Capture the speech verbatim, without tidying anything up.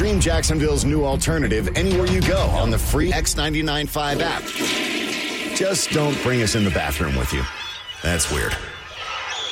Stream Jacksonville's new alternative anywhere you go on the free X ninety-nine point five app. Just don't bring us in the bathroom with you. That's weird.